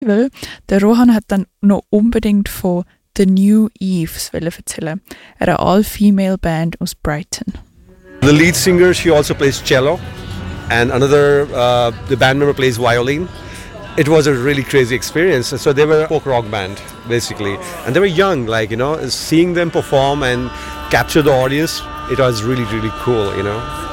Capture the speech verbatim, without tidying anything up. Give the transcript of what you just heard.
Festival. Der Rohan hat dann noch unbedingt von The New Eves erzählen, einer all-female Band aus Brighton. The lead singer, she also plays cello, and another, uh, the band member plays violin. It was a really crazy experience. So they were a folk rock band, basically, and they were young. Like, you know, seeing them perform and capture the audience, it was really, really cool, you know.